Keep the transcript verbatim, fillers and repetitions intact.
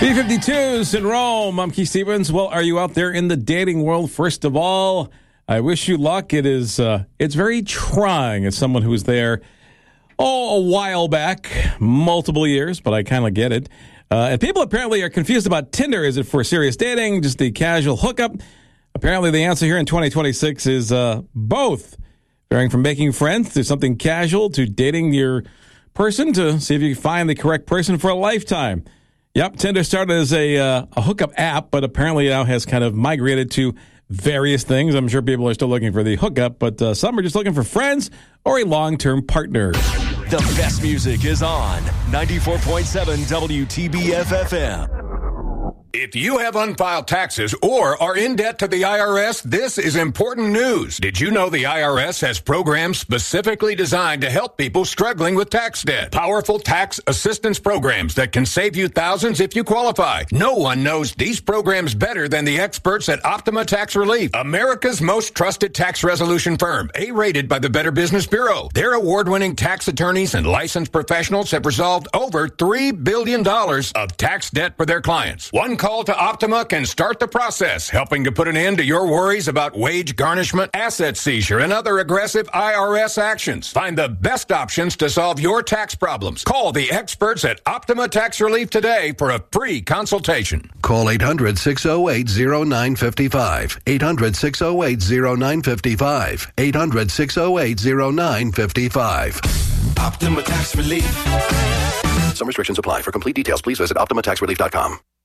B fifty-twos in Rome. I'm Keith Stevens. Well, are you out there in the dating world? First of all, I wish you luck. It is, uh, it's very trying as someone who was there, oh, a while back, multiple years, but I kind of get it. Uh, and people apparently are confused about Tinder. Is it for serious dating, just a casual hookup? Apparently the answer here in twenty twenty-six is uh, both. Varying from making friends to something casual to dating your person to see if you can find the correct person for a lifetime. Yep, Tinder started as a, uh, a hookup app, but apparently now has kind of migrated to various things. I'm sure people are still looking for the hookup, but uh, some are just looking for friends or a long-term partner. The best music is on ninety-four point seven W T B F F M. If you have unfiled taxes or are in debt to the I R S, this is important news. Did you know the I R S has programs specifically designed to help people struggling with tax debt? Powerful tax assistance programs that can save you thousands if you qualify. No one knows these programs better than the experts at Optima Tax Relief, America's most trusted tax resolution firm, A-rated by the Better Business Bureau. Their award-winning tax attorneys and licensed professionals have resolved over three billion dollars of tax debt for their clients. One call to Optima can start the process, helping to put an end to your worries about wage garnishment, asset seizure, and other aggressive I R S actions. Find the best options to solve your tax problems. Call the experts at Optima Tax Relief today for a free consultation. Call eight hundred, six oh eight, oh nine five five. eight hundred, six oh eight, oh nine five five. eight hundred, six oh eight, oh nine five five. Optima Tax Relief. Some restrictions apply. For complete details, please visit optima tax relief dot com.